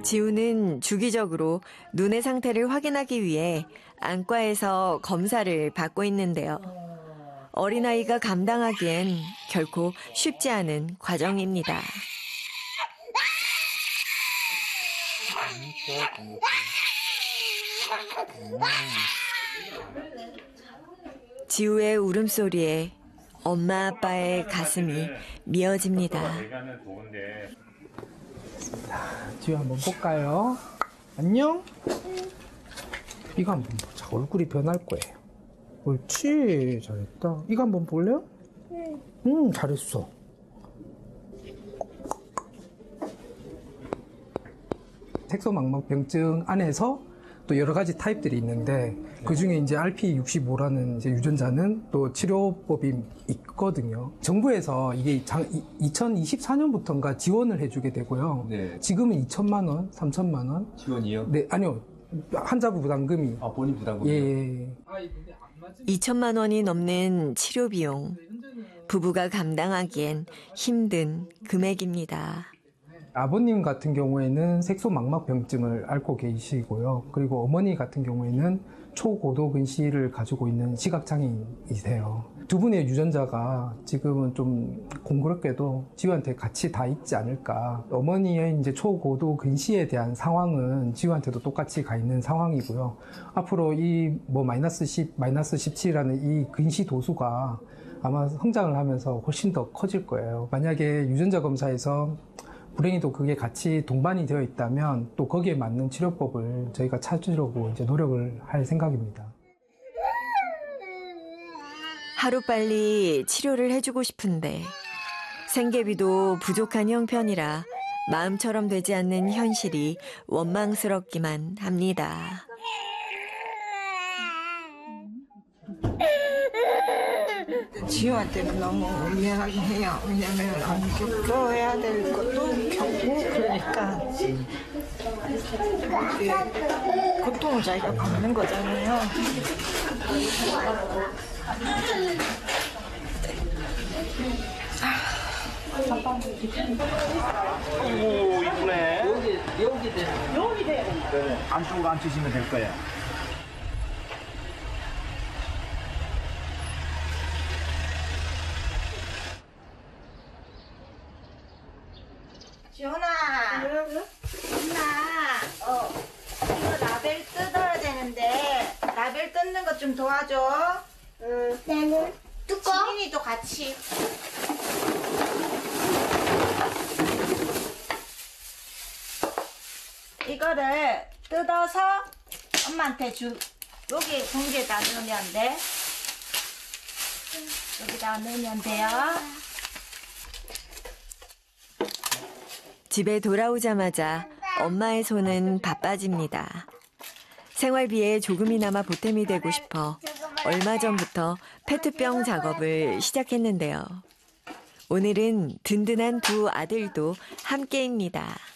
지우는 주기적으로 눈의 상태를 확인하기 위해 안과에서 검사를 받고 있는데요. 어린아이가 감당하기엔 결코 쉽지 않은 과정입니다. 지우의 울음소리에 엄마 아빠의 가슴이 미어집니다. 지우 한번 볼까요? 안녕? 이거 한번 보자. 얼굴이 변할 거예요. 옳지, 잘했다. 이거 한번 볼래요? 응. 잘했어. 색소망막병증 안에서 또 여러 가지 타입들이 있는데 그 중에 이제 RP65라는 이제 유전자는 또 치료법이 있거든요. 정부에서 이게 2024년부터인가 지원을 해주게 되고요. 네. 지금은 2천만 원, 3천만 원. 지원이요? 네, 아니요. 환자부 부담금이. 아, 본인 부담금이요? 예. 2천만 원이 넘는 치료 비용. 부부가 감당하기엔 힘든 금액입니다. 아버님 같은 경우에는 색소망막병증을 앓고 계시고요. 그리고 어머니 같은 경우에는 초고도근시를 가지고 있는 시각장애인이세요. 두 분의 유전자가 지금은 좀 공교롭게도 지우한테 같이 다 있지 않을까. 어머니의 이제 초고도근시에 대한 상황은 지우한테도 똑같이 가 있는 상황이고요. 앞으로 이 마이너스 10, 마이너스 17이라는 이 근시 도수가 아마 성장을 하면서 훨씬 더 커질 거예요. 만약에 유전자 검사에서 불행히도 그게 같이 동반이 되어 있다면 또 거기에 맞는 치료법을 저희가 찾으려고 이제 노력을 할 생각입니다. 하루빨리 치료를 해주고 싶은데 생계비도 부족한 형편이라 마음처럼 되지 않는 현실이 원망스럽기만 합니다. 지우한테는 너무 미안하긴 해요. 왜냐면 안 겪어야 될 것도 겪고 그러니까 고통을 자기가 받는 거잖아요. 오, 이쁘네. 여기 돼요. 네, 안쪽으로 앉히시면 될 거예요. 지훈아, 엄마, 이거 라벨 뜯어야 되는데 라벨 뜯는 것 좀 도와줘. 나는 뚜껑? 지민이도 같이. 이거를 뜯어서 엄마한테 여기 봉지에다 넣으면 돼. 여기다 넣으면 돼요. 집에 돌아오자마자 엄마의 손은 바빠집니다. 생활비에 조금이나마 보탬이 되고 싶어 얼마 전부터 페트병 작업을 시작했는데요. 오늘은 든든한 두 아들도 함께입니다.